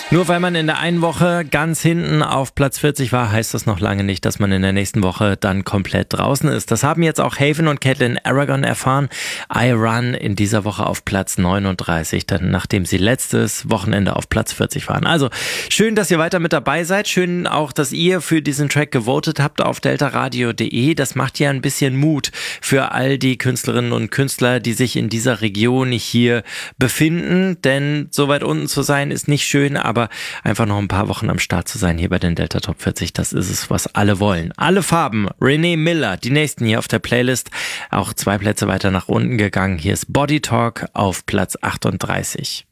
Nur weil man in der einen Woche ganz hinten auf Platz 40 war, heißt das noch lange nicht, dass man in der nächsten Woche dann komplett draußen ist. Das haben jetzt auch Haven und Caitlin Aragon erfahren. I Run in dieser Woche auf Platz 39, dann nachdem sie letztes Wochenende auf Platz 40 waren. Also schön, dass ihr weiter mit dabei seid. Schön auch, dass ihr für diesen Track gewotet habt auf deltaradio.de. Das macht ja ein bisschen Mut für all die Künstlerinnen und Künstler, die sich in dieser Region hier befinden. Denn so weit unten zu sein ist nicht schön, aber einfach noch ein paar Wochen am Start zu sein hier bei den Delta Top 40, das ist es, was alle wollen. Alle Farben, René Miller, die nächsten hier auf der Playlist, auch 2 Plätze weiter nach unten gegangen. Hier ist Body Talk auf Platz 38.